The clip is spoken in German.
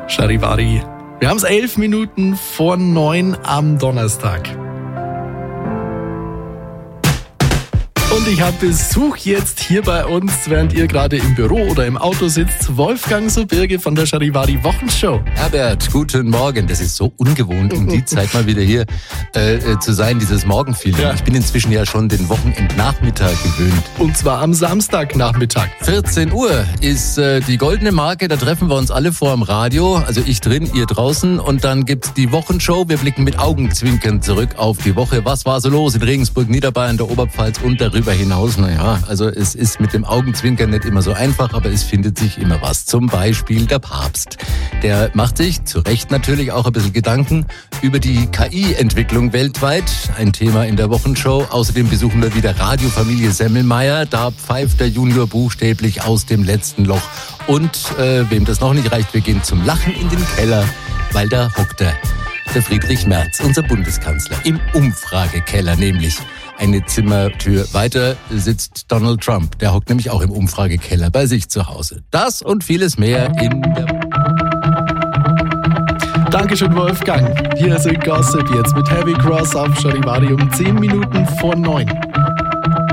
Charivari. Wir haben es 11 Minuten vor 9 am Donnerstag. Und ich habe Besuch jetzt hier bei uns, während ihr gerade im Büro oder im Auto sitzt. Wolfgang Sobirge von der Charivari Wochenshow. Herbert, guten Morgen. Das ist so ungewohnt, um die Zeit mal wieder hier zu sein, dieses Morgenfeeling. Ja. Ich bin inzwischen ja schon den Wochenendnachmittag gewöhnt. Und zwar am Samstagnachmittag. 14 Uhr ist die goldene Marke. Da treffen wir uns alle vor dem Radio. Also ich drin, ihr draußen. Und dann gibt's die Wochenshow. Wir blicken mit Augenzwinkern zurück auf die Woche. Was war so los in Regensburg, Niederbayern, der Oberpfalz und darüber hinaus? Naja, also es ist mit dem Augenzwinkern nicht immer so einfach, aber es findet sich immer was. Zum Beispiel der Papst. Der macht sich, zu Recht natürlich, auch ein bisschen Gedanken über die KI-Entwicklung weltweit. Ein Thema in der Wochenshow. Außerdem besuchen wir wieder Radiofamilie Semmelmeier. Da pfeift der Junior buchstäblich aus dem letzten Loch. Und wem das noch nicht reicht, wir gehen zum Lachen in den Keller, weil da hockt der Friedrich Merz, unser Bundeskanzler, im Umfragekeller nämlich. Eine Zimmertür weiter sitzt Donald Trump. Der hockt nämlich auch im Umfragekeller bei sich zu Hause. Das und vieles mehr in der... Dankeschön, Wolfgang. Hier ist Gossip jetzt mit Heavy Cross auf Charivari um 10 Minuten vor 9.